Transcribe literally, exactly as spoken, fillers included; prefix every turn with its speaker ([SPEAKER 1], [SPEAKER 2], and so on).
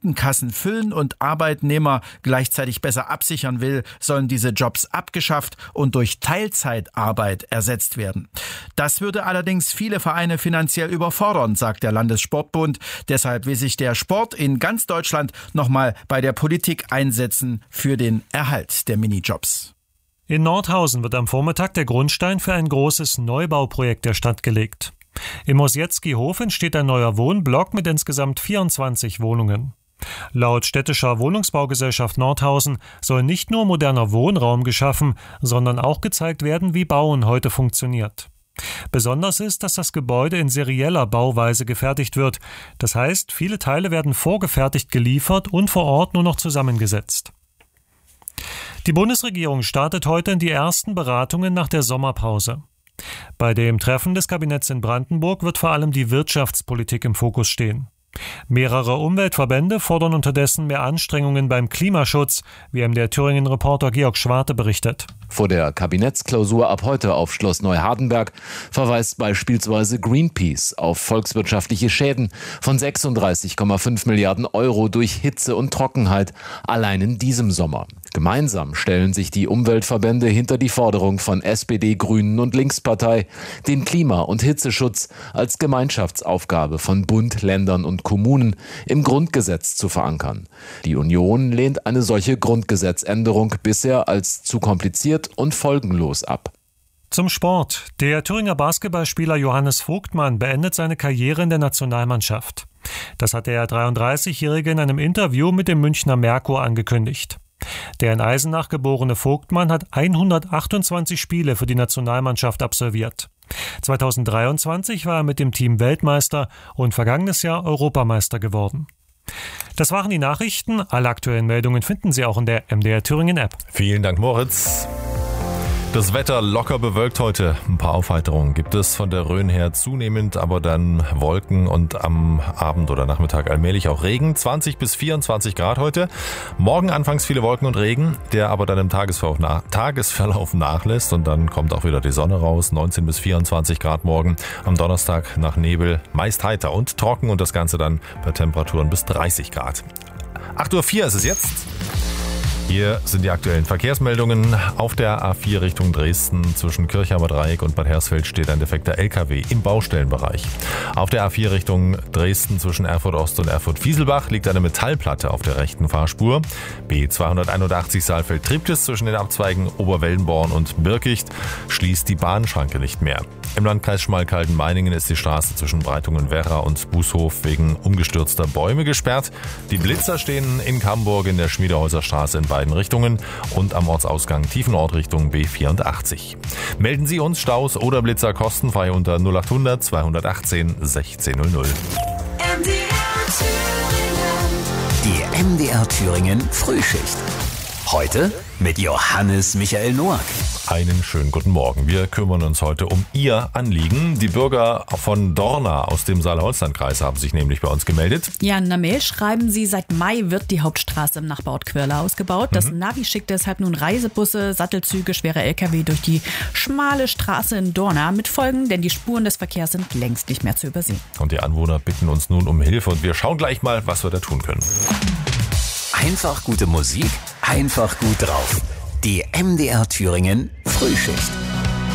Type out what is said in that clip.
[SPEAKER 1] Krankenkassen füllen und Arbeitnehmer gleichzeitig besser absichern will, sollen diese Jobs abgeschafft und durch Teilzeitarbeit ersetzt werden. Das würde allerdings viele Vereine finanziell überfordern, sagt der Landessportbund. Deshalb will sich der Sport in ganz Deutschland nochmal bei der Politik einsetzen für den Erhalt der Minijobs.
[SPEAKER 2] In Nordhausen wird am Vormittag der Grundstein für ein großes Neubauprojekt der Stadt gelegt. Im Osiecki-Hof entsteht ein neuer Wohnblock mit insgesamt vierundzwanzig Wohnungen. Laut städtischer Wohnungsbaugesellschaft Nordhausen soll nicht nur moderner Wohnraum geschaffen, sondern auch gezeigt werden, wie Bauen heute funktioniert. Besonders ist, dass das Gebäude in serieller Bauweise gefertigt wird. Das heißt, viele Teile werden vorgefertigt geliefert und vor Ort nur noch zusammengesetzt. Die Bundesregierung startet heute in die ersten Beratungen nach der Sommerpause. Bei dem Treffen des Kabinetts in Brandenburg wird vor allem die Wirtschaftspolitik im Fokus stehen. Mehrere Umweltverbände fordern unterdessen mehr Anstrengungen beim Klimaschutz, wie M D R Thüringen-Reporter Georg Schwarte berichtet.
[SPEAKER 3] Vor der Kabinettsklausur ab heute auf Schloss Neuhardenberg verweist beispielsweise Greenpeace auf volkswirtschaftliche Schäden von sechsunddreißig Komma fünf Milliarden Euro durch Hitze und Trockenheit allein in diesem Sommer. Gemeinsam stellen sich die Umweltverbände hinter die Forderung von S P D, Grünen und Linkspartei, den Klima- und Hitzeschutz als Gemeinschaftsaufgabe von Bund, Ländern und Kommunen im Grundgesetz zu verankern. Die Union lehnt eine solche Grundgesetzänderung bisher als zu kompliziert und folgenlos ab.
[SPEAKER 2] Zum Sport. Der Thüringer Basketballspieler Johannes Vogtmann beendet seine Karriere in der Nationalmannschaft. Das hat der dreiunddreißigjährige in einem Interview mit dem Münchner Merkur angekündigt. Der in Eisenach geborene Vogtmann hat hundertachtundzwanzig Spiele für die Nationalmannschaft absolviert. zweitausenddreiundzwanzig war er mit dem Team Weltmeister und vergangenes Jahr Europameister geworden. Das waren die Nachrichten. Alle aktuellen Meldungen finden Sie auch in der M D R Thüringen App.
[SPEAKER 4] Vielen Dank, Moritz. Das Wetter locker bewölkt heute. Ein paar Aufheiterungen gibt es von der Rhön her zunehmend, aber dann Wolken und am Abend oder Nachmittag allmählich auch Regen. zwanzig bis vierundzwanzig Grad heute. Morgen anfangs viele Wolken und Regen, der aber dann im Tagesverlauf, nach, Tagesverlauf nachlässt und dann kommt auch wieder die Sonne raus. neunzehn bis vierundzwanzig Grad morgen. Am Donnerstag nach Nebel meist heiter und trocken und das Ganze dann bei Temperaturen bis dreißig Grad. acht Uhr vier ist es jetzt. Hier sind die aktuellen Verkehrsmeldungen. Auf der A vier Richtung Dresden zwischen Kirchheimer Dreieck und Bad Hersfeld steht ein defekter L K W im Baustellenbereich. Auf der A vier Richtung Dresden zwischen Erfurt Ost und Erfurt Fieselbach liegt eine Metallplatte auf der rechten Fahrspur. B zweihunderteinundachtzig Saalfeld-Triptis zwischen den Abzweigen Oberwellenborn und Birkicht schließt die Bahnschranke nicht mehr. Im Landkreis Schmalkalden-Meiningen ist die Straße zwischen Breitungen-Werra und Bußhof wegen umgestürzter Bäume gesperrt. Die Blitzer stehen in Camburg in der Schmiedehäuser Straße in beiden Richtungen und am Ortsausgang Tiefenort Richtung B vierundachtzig. Melden Sie uns Staus oder Blitzer kostenfrei unter null achthundert zweihundertachtzehn sechzehn null null.
[SPEAKER 5] Die M D R Thüringen Frühschicht. Heute mit Johannes Michael Noack.
[SPEAKER 4] Einen schönen guten Morgen. Wir kümmern uns heute um Ihr Anliegen. Die Bürger von Dorna aus dem Saale-Holstein-Kreis haben sich nämlich bei uns gemeldet.
[SPEAKER 6] Ja, in einer Mail schreiben sie, seit Mai wird die Hauptstraße im Nachbarort Quirla ausgebaut. Das mhm. Navi schickt deshalb nun Reisebusse, Sattelzüge, schwere L K W durch die schmale Straße in Dorna mit Folgen, denn die Spuren des Verkehrs sind längst nicht mehr zu übersehen.
[SPEAKER 4] Und die Anwohner bitten uns nun um Hilfe und wir schauen gleich mal, was wir da tun können.
[SPEAKER 5] Einfach gute Musik, einfach gut drauf. Die M D R Thüringen Frühschicht.